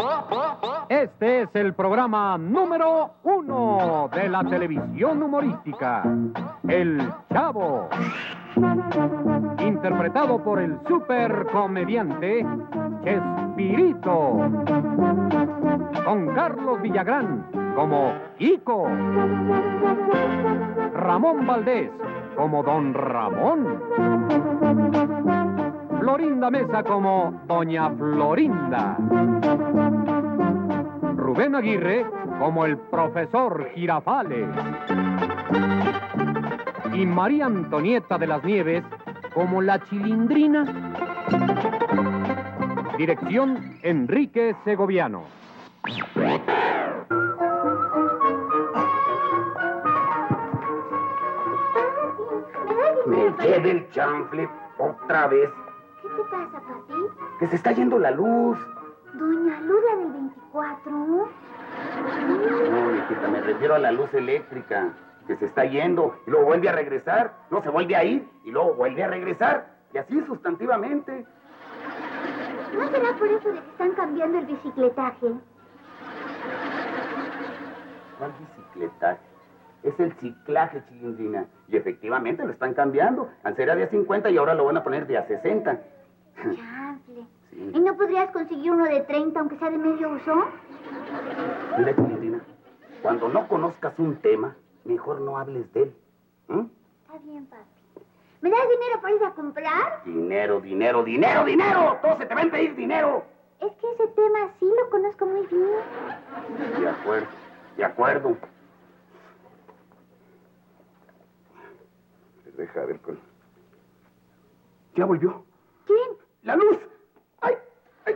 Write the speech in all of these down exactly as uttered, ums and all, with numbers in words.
Este es el programa número uno de la televisión humorística, El Chavo. Interpretado por el supercomediante Chespirito. Con Carlos Villagrán como Kiko. Ramón Valdés como Don Ramón. Florinda Mesa como Doña Florinda. Rubén Aguirre como el Profesor Girafales. Y María Antonieta de las Nieves como la Chilindrina. Dirección Enrique Segoviano. Me lleve el chanfle otra vez. ¿Qué te pasa, papi? Que se está yendo la luz. Doña Luz, la del veinticuatro. No, hijita, me refiero a la luz eléctrica. Que se está yendo y luego vuelve a regresar. No, se vuelve a ir y luego vuelve a regresar. Y así sustantivamente. ¿No será por eso de que están cambiando el bicicletaje? ¿Cuál bicicletaje? Es el ciclaje, Chilindrina. Y efectivamente lo están cambiando. Antes era de a cincuenta y ahora lo van a poner de a sesenta. Chanfle. Sí. ¿Y no podrías conseguir uno de treinta, aunque sea de medio uso? Mira, Chilindrina, cuando no conozcas un tema, mejor no hables de él. ¿Mm? Está bien, papi. ¿Me das dinero para ir a comprar? Dinero, dinero, dinero, dinero. Todo se te va a pedir dinero. Es que ese tema sí lo conozco muy bien. De acuerdo, de acuerdo. Deja ver con... ¿Ya volvió? ¿Quién? ¡La luz! ¡Ay! ¡Ay!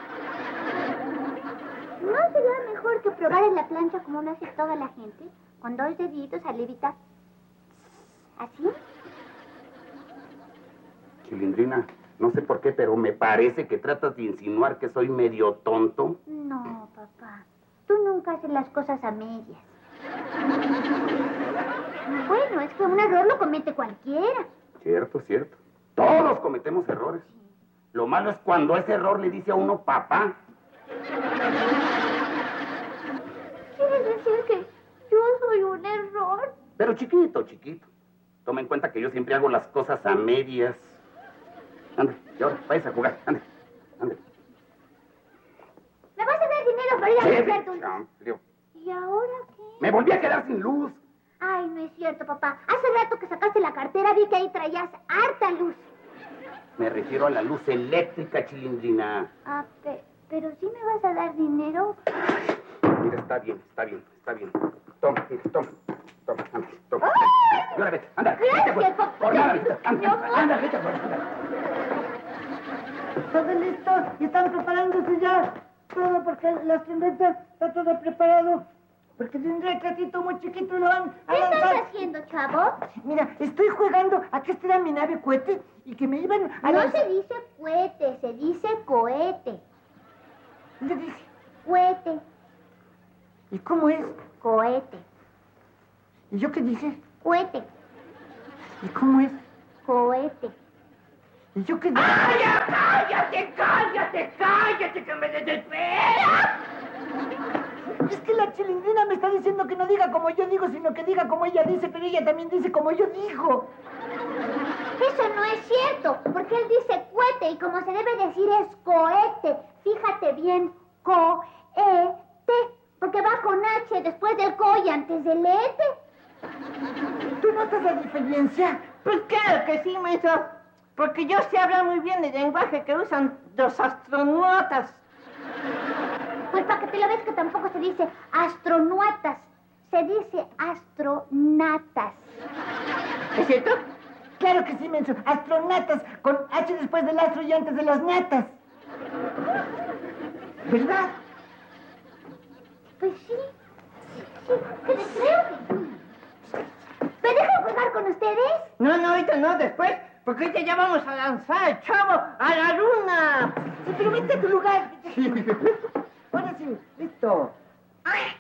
¿No sería mejor que probar en la plancha como lo hace toda la gente? Con dos deditos al levitar. ¿Así? Chilindrina, no sé por qué, pero me parece que tratas de insinuar que soy medio tonto. No, papá. Tú nunca haces las cosas a medias. Bueno, es que un error lo comete cualquiera. Cierto, cierto. Todos cometemos errores. Lo malo es cuando ese error le dice a uno papá. ¿Quieres decir que yo soy un error? Pero chiquito, chiquito. Toma en cuenta que yo siempre hago las cosas a medias. Ande, y ahora, vayas a jugar. Ande, ande. ¿Me vas a dar dinero para ir a comprar dulces? Amplio. ¿Y ahora qué? Me volví a quedar sin luz. Ay, no es cierto, papá. Hace rato que sacaste la cartera vi que ahí traías harta luz. Me refiero a la luz eléctrica, Chilindrina. Ah, pe- pero sí me vas a dar dinero. Mira, está bien, está bien, está bien. Toma, mira, toma. Toma, anda, toma. ¡Ay! Y ahora vete, anda. Gracias, vete, por, papá. por nada, vete, anda, No, anda, vete, por, anda. Todo listo y están preparándose ya todo porque la ascendente está todo preparado. Porque de un ratito muy chiquito lo van a ¿Qué lanzar. estás haciendo, chavo? Mira, estoy jugando a que esta era mi nave cohete y que me iban a No lanzar. se dice cohete, se dice cohete. Le dije, Cohete, ¿y cómo es? cohete, ¿Y yo qué dije? cohete, ¿Y cómo es? cohete. ¿Y yo qué dije? ¡Ay, ya, cállate, cállate, cállate, que me desespera! Es que la Chilindrina me está diciendo que no diga como yo digo, sino que diga como ella dice, pero ella también dice como yo digo. Eso no es cierto, porque él dice cohete y como se debe decir es cohete. Fíjate bien, co-e-te, porque va con H después del co y antes del ete. ¿Tú notas la diferencia? Pues claro que sí, maestro. Porque yo sé hablar muy bien el lenguaje que usan los astronautas. Pues para que te lo ves que tampoco se dice astronautas, se dice astronatas. ¿Es cierto? Claro que sí, menso. Astronatas, con H después del astro y antes de las natas. ¿Verdad? Pues sí, sí, que les creo que sí. ¿Me dejan jugar con ustedes? No, no, ahorita no, después. Porque ahorita ya vamos a lanzar al chavo a la luna. Sí, pero vete a tu lugar. Ahora sí, listo.